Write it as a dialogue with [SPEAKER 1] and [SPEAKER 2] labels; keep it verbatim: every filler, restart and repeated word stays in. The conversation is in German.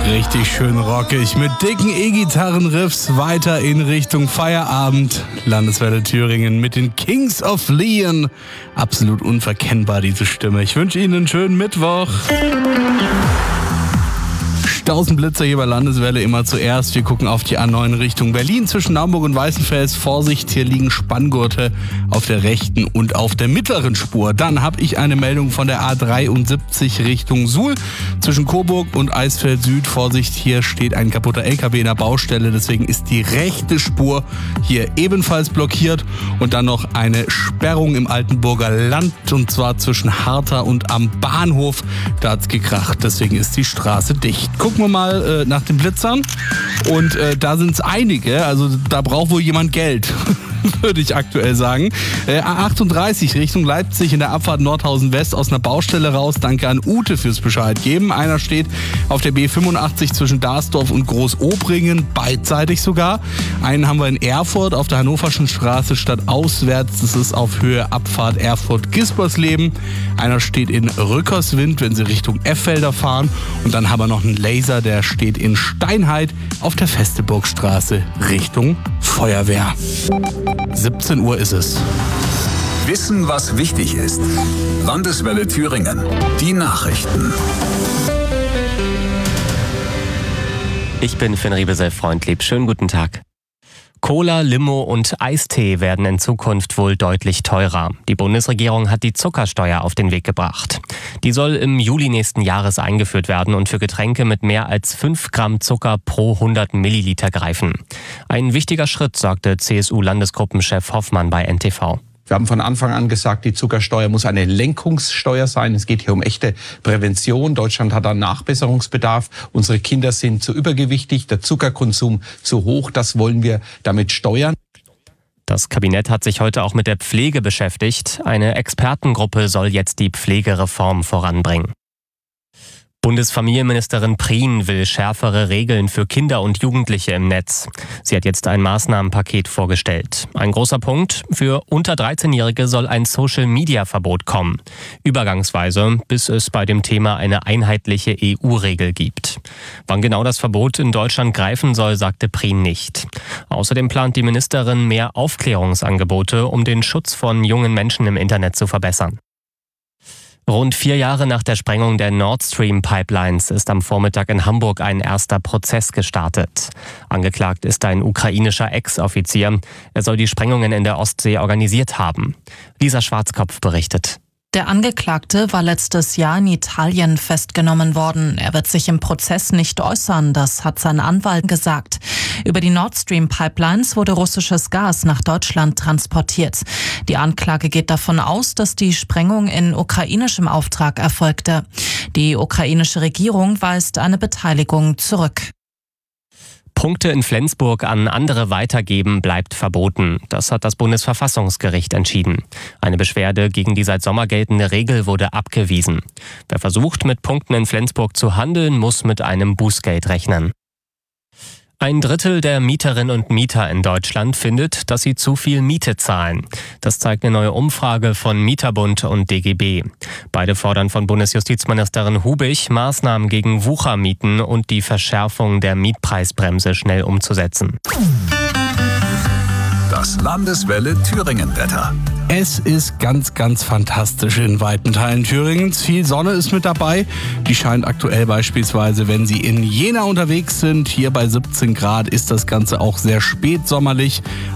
[SPEAKER 1] Richtig schön rockig mit dicken E-Gitarren-Riffs weiter in Richtung Feierabend. Landeswelle Thüringen mit den Kings of Leon. Absolut unverkennbar, diese Stimme. Ich wünsche Ihnen einen schönen Mittwoch. Tausendblitzer hier bei Landeswelle immer zuerst. Wir gucken auf die A neun Richtung Berlin zwischen Naumburg und Weißenfels. Vorsicht, hier liegen Spanngurte auf der rechten und auf der mittleren Spur. Dann habe ich eine Meldung von der A dreiundsiebzig Richtung Suhl zwischen Coburg und Eisfeld Süd. Vorsicht, hier steht ein kaputter L K W in der Baustelle. Deswegen ist die rechte Spur hier ebenfalls blockiert. Und dann noch eine Sperrung im Altenburger Land und zwar zwischen Hartha und am Bahnhof. Da hat's gekracht, deswegen ist die Straße dicht. Gucken wir mal äh, nach den Blitzern und äh, da sind es einige, also da braucht wohl jemand Geld, würde ich aktuell sagen. Äh, A achtunddreißig Richtung Leipzig in der Abfahrt Nordhausen West aus einer Baustelle raus. Danke an Ute fürs Bescheid geben. Einer steht auf der B fünfundachtzig zwischen Darsdorf und Großobringen, beidseitig sogar. Einen haben wir in Erfurt auf der Hannoverschen Straße statt auswärts. Das ist auf Höhe Abfahrt Erfurt-Gispersleben. Einer steht in Rückerswind, wenn Sie Richtung Effelder fahren. Und dann haben wir noch einen Laser, der steht in Steinheit auf der Festeburgstraße Richtung Feuerwehr. siebzehn Uhr ist es.
[SPEAKER 2] Wissen, was wichtig ist. Landeswelle Thüringen. Die Nachrichten.
[SPEAKER 3] Ich bin Finn Riebesell-Freundlieb. Schönen guten Tag. Cola, Limo und Eistee werden in Zukunft wohl deutlich teurer. Die Bundesregierung hat die Zuckersteuer auf den Weg gebracht. Die soll im Juli nächsten Jahres eingeführt werden und für Getränke mit mehr als fünf Gramm Zucker pro hundert Milliliter greifen. Ein wichtiger Schritt, sagte C S U-Landesgruppenchef Hoffmann bei N T V.
[SPEAKER 4] Wir haben von Anfang an gesagt, die Zuckersteuer muss eine Lenkungssteuer sein. Es geht hier um echte Prävention. Deutschland hat da Nachbesserungsbedarf. Unsere Kinder sind zu übergewichtig, der Zuckerkonsum zu hoch. Das wollen wir damit steuern.
[SPEAKER 3] Das Kabinett hat sich heute auch mit der Pflege beschäftigt. Eine Expertengruppe soll jetzt die Pflegereform voranbringen. Bundesfamilienministerin Prien will schärfere Regeln für Kinder und Jugendliche im Netz. Sie hat jetzt ein Maßnahmenpaket vorgestellt. Ein großer Punkt: Für unter dreizehnjährige soll ein Social-Media-Verbot kommen. Übergangsweise, bis es bei dem Thema eine einheitliche E U-Regel gibt. Wann genau das Verbot in Deutschland greifen soll, sagte Prien nicht. Außerdem plant die Ministerin mehr Aufklärungsangebote, um den Schutz von jungen Menschen im Internet zu verbessern. Rund vier Jahre nach der Sprengung der Nord Stream Pipelines ist am Vormittag in Hamburg ein erster Prozess gestartet. Angeklagt ist ein ukrainischer Ex-Offizier. Er soll die Sprengungen in der Ostsee organisiert haben. Lisa Schwarzkopf berichtet.
[SPEAKER 5] Der Angeklagte war letztes Jahr in Italien festgenommen worden. Er wird sich im Prozess nicht äußern, das hat sein Anwalt gesagt. Über die Nord Stream Pipelines wurde russisches Gas nach Deutschland transportiert. Die Anklage geht davon aus, dass die Sprengung in ukrainischem Auftrag erfolgte. Die ukrainische Regierung weist eine Beteiligung zurück.
[SPEAKER 3] Punkte in Flensburg an andere weitergeben bleibt verboten. Das hat das Bundesverfassungsgericht entschieden. Eine Beschwerde gegen die seit Sommer geltende Regel wurde abgewiesen. Wer versucht, mit Punkten in Flensburg zu handeln, muss mit einem Bußgeld rechnen. Ein Drittel der Mieterinnen und Mieter in Deutschland findet, dass sie zu viel Miete zahlen. Das zeigt eine neue Umfrage von Mieterbund und D G B. Beide fordern von Bundesjustizministerin Hubig, Maßnahmen gegen Wuchermieten und die Verschärfung der Mietpreisbremse schnell umzusetzen.
[SPEAKER 2] Das Landeswelle Thüringen-Wetter.
[SPEAKER 1] Es ist ganz, ganz fantastisch in weiten Teilen Thüringens. Viel Sonne ist mit dabei. Die scheint aktuell beispielsweise, wenn Sie in Jena unterwegs sind. Hier bei siebzehn Grad ist das Ganze auch sehr spätsommerlich.